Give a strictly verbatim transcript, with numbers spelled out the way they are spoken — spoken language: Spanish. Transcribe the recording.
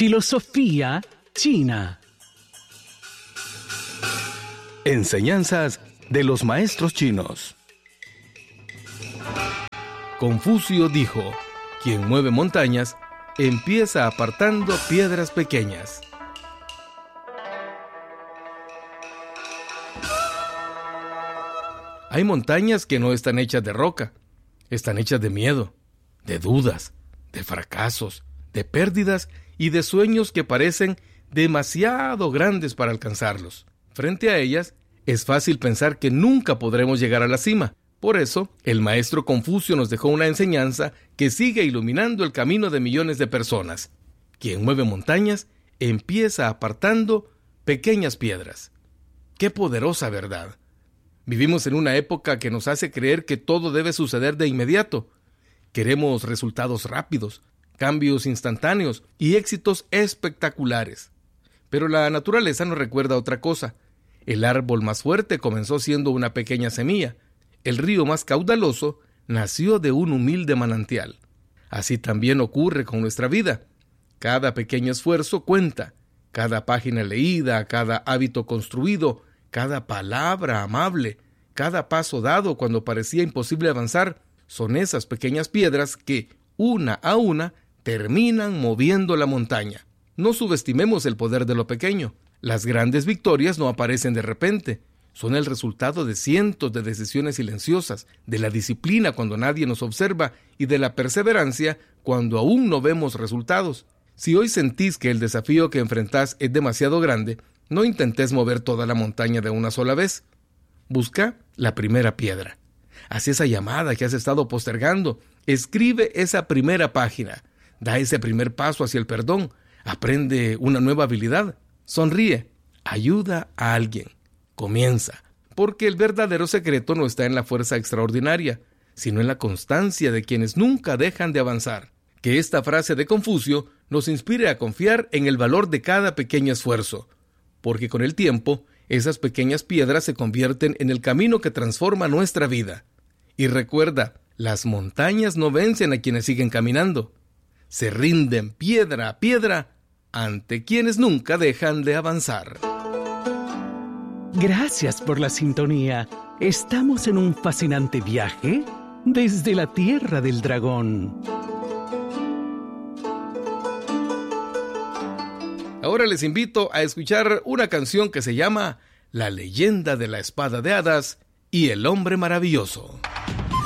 Filosofía china. Enseñanzas de los maestros chinos. Confucio dijo: quien mueve montañas, empieza apartando piedras pequeñas. Hay montañas que no están hechas de roca, están hechas de miedo, de dudas, de fracasos, de pérdidas y de sueños que parecen demasiado grandes para alcanzarlos. Frente a ellas, es fácil pensar que nunca podremos llegar a la cima. Por eso, el maestro Confucio nos dejó una enseñanza que sigue iluminando el camino de millones de personas. Quien mueve montañas, empieza apartando pequeñas piedras. ¡Qué poderosa verdad! Vivimos en una época que nos hace creer que todo debe suceder de inmediato. Queremos resultados rápidos, cambios instantáneos y éxitos espectaculares. Pero la naturaleza nos recuerda otra cosa. El árbol más fuerte comenzó siendo una pequeña semilla. El río más caudaloso nació de un humilde manantial. Así también ocurre con nuestra vida. Cada pequeño esfuerzo cuenta. Cada página leída, cada hábito construido, cada palabra amable, cada paso dado cuando parecía imposible avanzar, son esas pequeñas piedras que, una a una, terminan moviendo la montaña. No subestimemos el poder de lo pequeño. Las grandes victorias no aparecen de repente. Son el resultado de cientos de decisiones silenciosas, de la disciplina cuando nadie nos observa y de la perseverancia cuando aún no vemos resultados. Si hoy sentís que el desafío que enfrentás es demasiado grande, no intentes mover toda la montaña de una sola vez. Busca la primera piedra. Haz esa llamada que has estado postergando. Escribe esa primera página. Da ese primer paso hacia el perdón. Aprende una nueva habilidad. Sonríe. Ayuda a alguien. Comienza. Porque el verdadero secreto no está en la fuerza extraordinaria, sino en la constancia de quienes nunca dejan de avanzar. Que esta frase de Confucio nos inspire a confiar en el valor de cada pequeño esfuerzo. Porque con el tiempo, esas pequeñas piedras se convierten en el camino que transforma nuestra vida. Y recuerda, las montañas no vencen a quienes siguen caminando. Se rinden piedra a piedra ante quienes nunca dejan de avanzar. Gracias por la sintonía. Estamos en un fascinante viaje desde la Tierra del Dragón. Ahora les invito a escuchar una canción que se llama La leyenda de la espada de hadas y el hombre maravilloso.